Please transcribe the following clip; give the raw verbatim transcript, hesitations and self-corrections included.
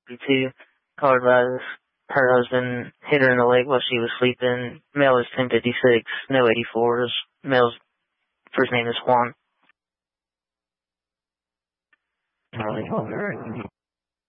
two, called by her husband, hit her in the leg while she was sleeping. Male is ten fifty-six, no eighty-fours. Male's first name is Juan. Charlie, hold her.